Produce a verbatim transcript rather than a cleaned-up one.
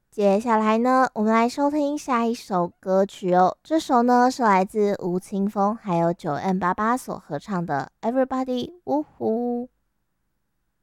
接下来呢，我们来收听下一首歌曲哦。这首呢是来自吴青峰还有九 N 八八所合唱的《Everybody》，呜呼。